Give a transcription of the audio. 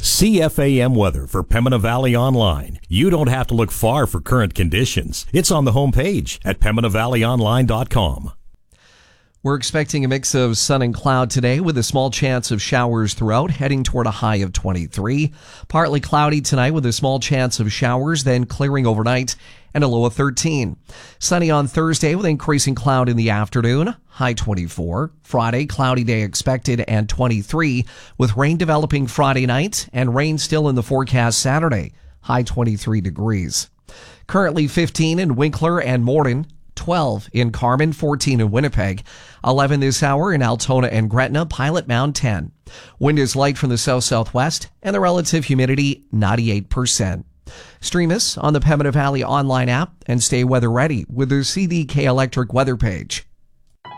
CFAM weather for Pembina Valley Online. You don't have to look far for current conditions. It's on the homepage at PembinaValleyOnline.com. We're expecting a mix of sun and cloud today with a small chance of showers throughout, heading toward a high of 23. Partly cloudy tonight with a small chance of showers, then clearing overnight and a low of 13. Sunny on Thursday with increasing cloud in the afternoon, high 24. Friday, cloudy day expected and 23, with rain developing Friday night and rain still in the forecast Saturday, high 23 degrees. Currently 15 in Winkler and Morden. 12 in Carmen, 14 in Winnipeg, 11 this hour in Altona and Gretna, Pilot Mound 10. Wind is light from the south-southwest and the relative humidity 98%. Stream us on the Pembina Valley online app and stay weather ready with the CDK Electric weather page.